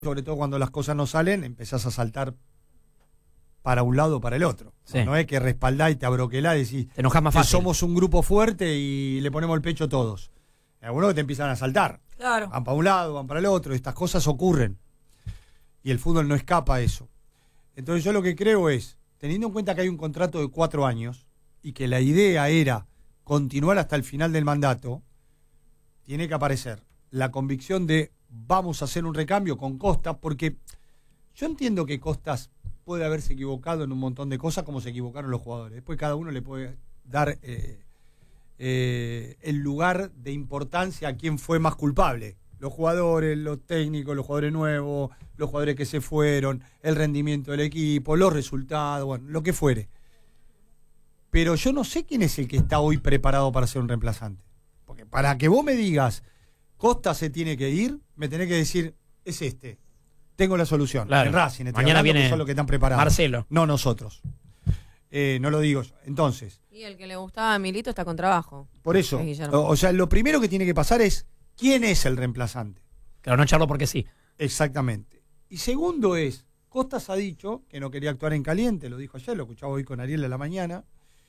sobre todo cuando las cosas no salen, empezás a saltar para un lado o para el otro. Sí. No es que respaldás y te abroquelás y decís, te enojas más fácil. somos un grupo fuerte y le ponemos el pecho todos. Algunos que te empiezan a saltar. Claro. Van para un lado, van para el otro. Estas cosas ocurren. Y el fútbol no escapa a eso. Entonces yo lo que creo es, teniendo en cuenta que hay un contrato de 4 años y que la idea era continuar hasta el final del mandato, tiene que aparecer la convicción de vamos a hacer un recambio con Costas, porque yo entiendo que Costas puede haberse equivocado en un montón de cosas como se equivocaron los jugadores. Después cada uno le puede dar el lugar de importancia a quién fue más culpable. Los jugadores, los técnicos, los jugadores nuevos, los jugadores que se fueron, el rendimiento del equipo, los resultados, bueno, lo que fuere. Pero yo no sé quién es el que está hoy preparado para ser un reemplazante. Porque para que vos me digas, Costa se tiene que ir, me tenés que decir, es este. Tengo la solución. Claro. En Racing, Mañana viene son los que están preparados. Marcelo. No nosotros. No lo digo yo. Entonces. Y el que le gustaba a Milito está con trabajo. Por eso. Es Guillermo. O sea, lo primero que tiene que pasar es, ¿quién es el reemplazante? Claro, no echarlo porque sí. Exactamente. Y segundo es, Costas ha dicho que no quería actuar en caliente, lo dijo ayer, lo escuchaba hoy con Ariel a la mañana,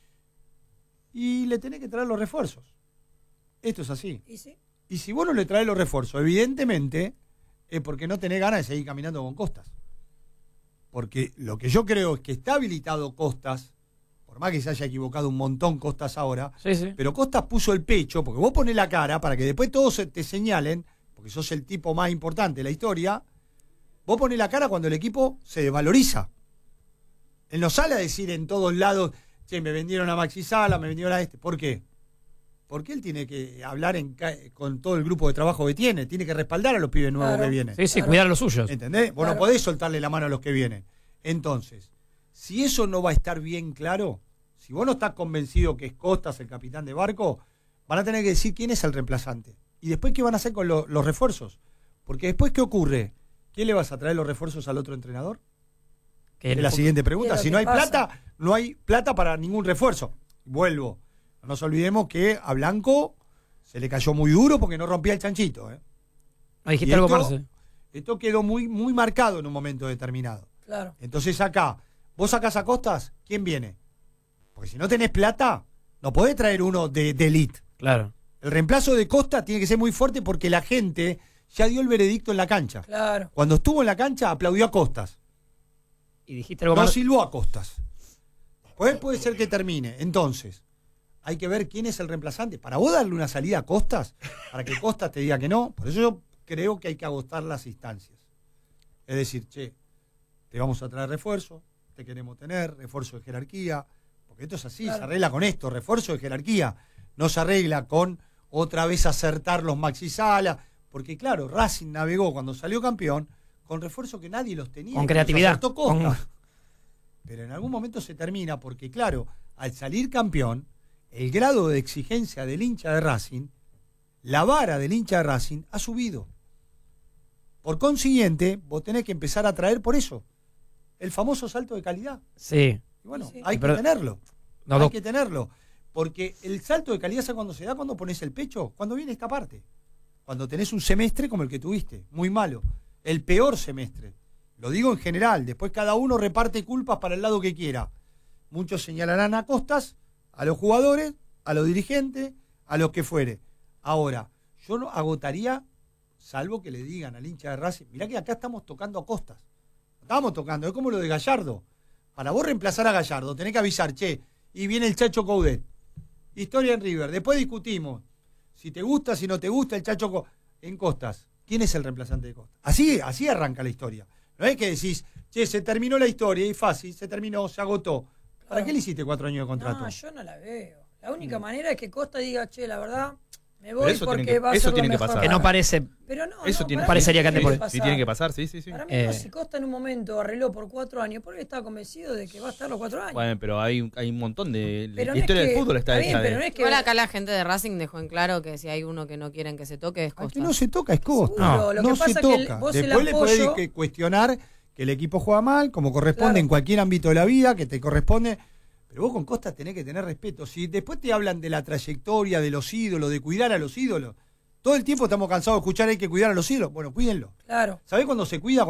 y le tenés que traer los refuerzos. Esto es así. ¿Y sí? Y si vos no le traes los refuerzos, evidentemente es porque no tenés ganas de seguir caminando con Costas. Porque lo que yo creo es que está habilitado Costas, por más que se haya equivocado un montón Costas ahora, Sí. pero Costas puso el pecho, porque vos ponés la cara para que después todos te señalen, porque sos el tipo más importante de la historia, vos ponés la cara cuando el equipo se desvaloriza. Él no sale a decir en todos lados, che, me vendieron a Maxi Sala, me vendieron a este. ¿Por qué? Porque él tiene que hablar con todo el grupo de trabajo que tiene que respaldar a los pibes nuevos que vienen. Sí, cuidar a los suyos. ¿Entendés? Vos no podés soltarle la mano a los que vienen. Entonces, si eso no va a estar bien claro, si vos no estás convencido que es Costas el capitán de barco, van a tener que decir quién es el reemplazante. Y después, ¿qué van a hacer con los refuerzos? Porque después, ¿qué ocurre? ¿Qué le vas a traer los refuerzos al otro entrenador? Es la siguiente pregunta. Si no hay plata, no hay plata para ningún refuerzo. Vuelvo. No nos olvidemos que a Blanco se le cayó muy duro porque no rompía el chanchito. Dijiste algo, Marce. Esto quedó muy, muy marcado en un momento determinado. Claro. Entonces acá, vos sacás a Costas, ¿quién viene? Porque si no tenés plata, no podés traer uno de elite. Claro. El reemplazo de Costa tiene que ser muy fuerte porque la gente ya dio el veredicto en la cancha. Claro. Cuando estuvo en la cancha, aplaudió a Costas. Y dijiste algo No más. silbó a Costas. Pues puede ser que termine. Entonces, hay que ver quién es el reemplazante. Para vos darle una salida a Costas, para que Costas te diga que no. Por eso yo creo que hay que agotar las instancias. Es decir, che, te vamos a traer refuerzo, te queremos tener, refuerzo de jerarquía. Porque esto es así, claro. Se arregla con esto, refuerzo de jerarquía. No se arregla con otra vez acertar los Maxi Sala. Porque claro, Racing navegó cuando salió campeón con refuerzo que nadie los tenía. Con creatividad. Pero en algún momento se termina porque claro, al salir campeón, el grado de exigencia del hincha de Racing, la vara del hincha de Racing ha subido. Por consiguiente, vos tenés que empezar a traer por eso el famoso salto de calidad. Sí. Y bueno, Sí. hay que tenerlo. No, hay que tenerlo. Porque el salto de calidad, ¿sabes cuándo se da? Cuando pones el pecho, cuando viene esta parte. Cuando tenés un semestre como el que tuviste, muy malo. El peor semestre. Lo digo en general, después cada uno reparte culpas para el lado que quiera. Muchos señalarán a Costas, a los jugadores, a los dirigentes, a los que fuere. Ahora, yo no agotaría, salvo que le digan al hincha de Racing, mirá que acá estamos tocando a Costas. Estamos tocando, es como lo de Gallardo. Para vos reemplazar a Gallardo, tenés que avisar, che, y viene el Chacho Coudet. Historia en River, después discutimos. Si te gusta, si no te gusta, el Chacho en Costas. ¿Quién es el reemplazante de Costas? Así arranca la historia. No es que decís, che, se terminó la historia, y fácil, se terminó, se agotó. ¿Para Claro. qué le hiciste 4 años de contrato? No, yo no la veo. La única manera es que Costa diga, che, la verdad, me Pero voy eso porque tiene que- va a eso ser lo tiene que mejor. pasar. Que no parece. Pero no, Eso no, tiene, para parecería mí que ande tiene por- sí, tiene que pasar, sí. Para mí no, si Costa en un momento arregló por 4 años, porque estaba convencido de que va a estar los 4 años. Bueno, pero hay un montón de... Pero La no es historia que- del fútbol está bien, hecha pero de... no es que Igual acá la gente de Racing dejó en claro que si hay uno que no quieren que se toque es Al Costa. que no se toca es Costa. Seguro, lo que no pasa se es que toca. vos el Después le podés apoyo- cuestionar que el equipo juega mal, como corresponde Claro. en cualquier ámbito de la vida, que te corresponde. Pero vos con Costa tenés que tener respeto. Si después te hablan de la trayectoria, de los ídolos, de cuidar a los ídolos, Todo el tiempo estamos cansados de escuchar hay que cuidar a los ídolos. Bueno, cuídenlo. Claro. ¿Sabés cuándo se cuida?